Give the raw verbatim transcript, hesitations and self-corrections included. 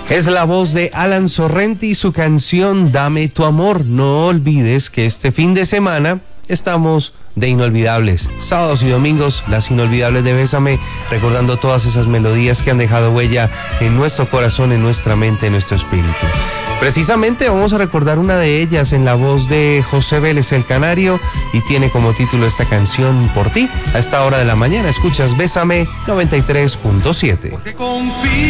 Es la voz de Alan Sorrenti y su canción Dame tu amor. No olvides que este fin de semana estamos de inolvidables. Sábados y domingos, las inolvidables de Bésame, recordando todas esas melodías que han dejado huella en nuestro corazón, en nuestra mente, en nuestro espíritu. Precisamente vamos a recordar una de ellas en la voz de José Vélez el Canario y tiene como título esta canción Por ti. A esta hora de la mañana escuchas Bésame noventa y tres punto siete.